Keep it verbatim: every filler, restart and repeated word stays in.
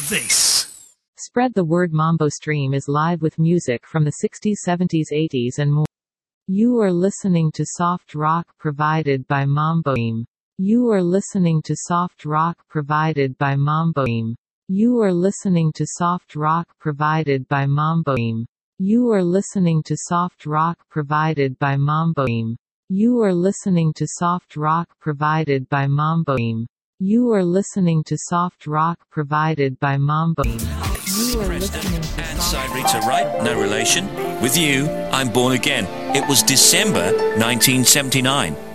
this. Spread the word. Mambo Stream is live with music from the sixties, seventies, eighties and more. You are listening to soft rock provided by Mambo Stream. You are listening to soft rock provided by Mambo Stream. You are listening to soft rock provided by Mambo Stream. You are listening to soft rock provided by Mambo Stream. You are listening to soft rock provided by Mambo Stream. You are listening to soft rock provided by Mambo Stream. You are listening to and Side Rita Wright, no relation. With you, I'm Born Again. It was December nineteen seventy-nine.